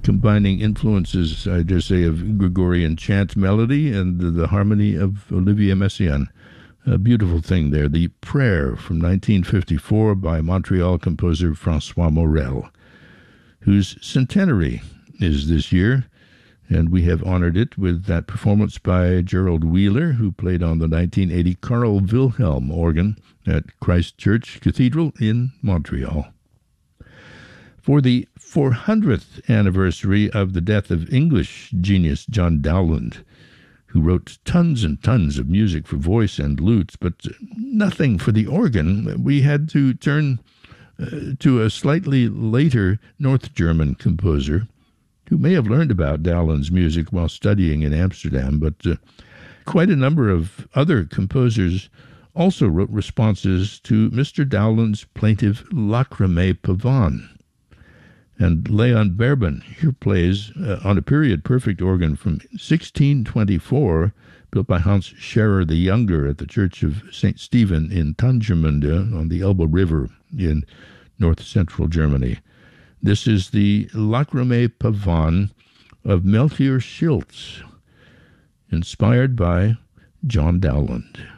combining influences, I dare say, of Gregorian chant melody and the harmony of Olivier Messiaen. A beautiful thing there. The Prayer from 1954 by Montreal composer Francois Morel, whose centenary is this year, and we have honored it with that performance by Gerald Wheeler, who played on the 1980 Carl Wilhelm organ at Christ Church Cathedral in Montreal. For the 400th anniversary of the death of English genius John Dowland, who wrote tons and tons of music for voice and lute, but nothing for the organ, we had to turn to a slightly later North German composer who may have learned about Dowland's music while studying in Amsterdam, but quite a number of other composers also wrote responses to Mr. Dowland's plaintive Lachrymæ Pavane. And Leon Berben here plays on a period-perfect organ from 1624, built by Hans Scherer the Younger at the Church of St. Stephen in Tangermunde on the Elbe River in north-central Germany. This is the Lachrymæ Pavane of Melchior Schiltz, inspired by John Dowland.